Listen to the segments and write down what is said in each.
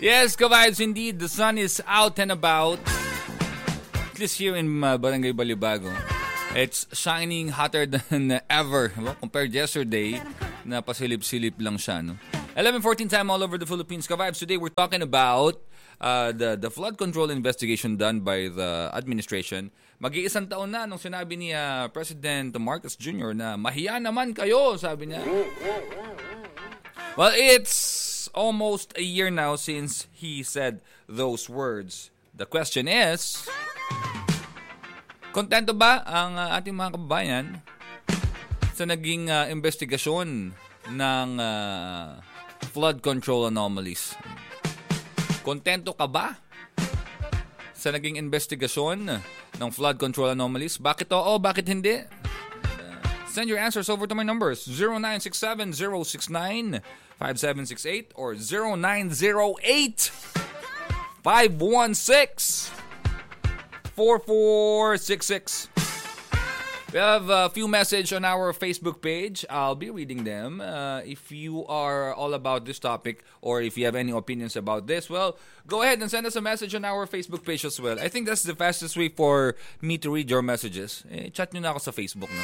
Yes, ka-vibes, indeed. The sun is out and about. At least here in Barangay Balibago. It's shining hotter than ever. Well, compared yesterday, na pasilip-silip lang siya. No? 11:14 time all over the Philippines. Ka-vibes, today we're talking about the flood control investigation done by the administration. Mag-iisang taon na nung sinabi ni President Marcos Jr. na mahiya naman kayo, sabi niya. Well, it's almost a year now since he said those words. The question is, kontento ba ang ating mga kababayan sa naging investigasyon ng flood control anomalies? Kontento ka ba sa naging investigasyon ng flood control anomalies? Bakit oo, bakit hindi? Send your answers over to my numbers, 0967-069-5768 or 0908-516-4466. We have a few messages on our Facebook page. I'll be reading them. If you are all about this topic or if you have any opinions about this, well, go ahead and send us a message on our Facebook page as well. I think that's the fastest way for me to read your messages. Chat nyo na ako sa Facebook. No?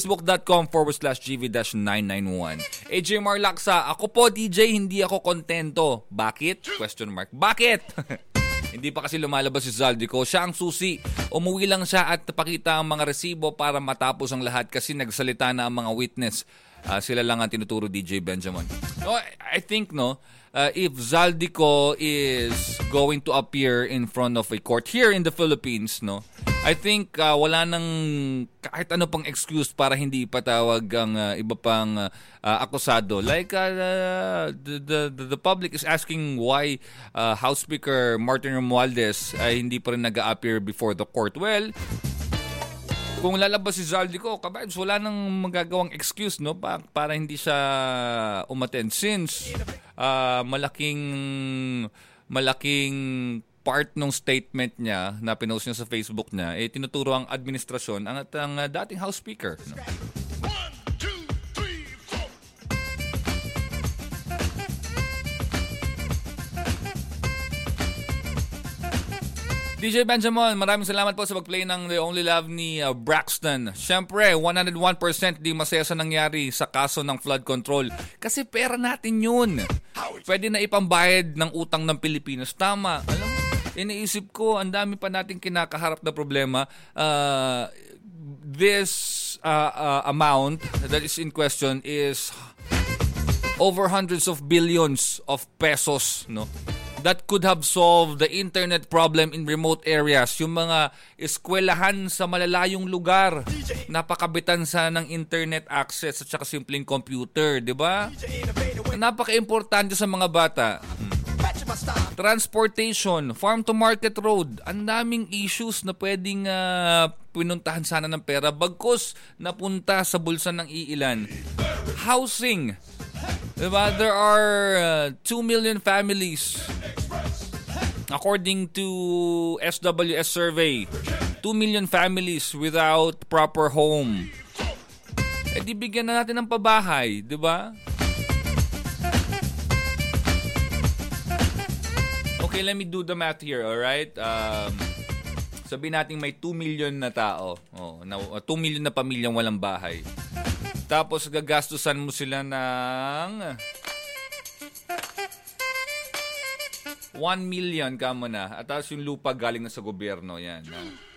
Facebook.com/GV-991. AJ Marlaksa, ako po DJ, hindi ako kontento. Bakit? Question mark. Bakit? Hindi pa kasi lumalabas si Zaldico. Siya ang susi. Umuwi lang siya at pakita ang mga resibo para matapos ang lahat kasi nagsalita na ang mga witness. Sila lang ang tinuturo DJ Benjamin. No, I think if Zaldico is going to appear in front of a court here in the Philippines, I think wala nang kahit ano pang excuse para hindi ipatawag ang iba pang akusado. Like the public is asking why House Speaker Martin Romualdez ay hindi pa rin nag-appear before the court. Well, kung lalabas si Zaldico, kabibes, wala nang magagawang excuse para hindi siya umattend since malaking part ng statement niya na pinost niya sa Facebook niya, tinuturo ang administrasyon at ang dating House Speaker. DJ Benjamin, maraming salamat po sa pag-play ng The Only Love ni Braxton. Siyempre, 101% di masaya sa nangyari sa kaso ng flood control. Kasi pera natin yun. Pwede na ipambayad ng utang ng Pilipinas. Tama. Alam mo, iniisip ko, ang dami pa nating kinakaharap na problema. This amount that is in question is over hundreds of billions of pesos, that could have solved the internet problem in remote areas. Yung mga eskwelahan sa malalayong lugar, napakabitan sa ng internet access at saka simpleng computer, di ba? Napaka-importante sa mga bata. Transportation, farm to market road, ang daming issues na pwedeng pinuntahan sana ng pera bagkus napunta sa bulsa ng iilan. Housing, diba? There are 2 million families according to SWS survey. 2 million families without proper home. Di bigyan na natin ng pabahay, diba? Okay, let me do the math here, alright? Sabihin natin may 2 million na tao. 2 million na pamilyang walang bahay. Tapos gagastusan mo sila ng 1 million ka mo na. At tapos yung lupa galing na sa gobyerno. Yan.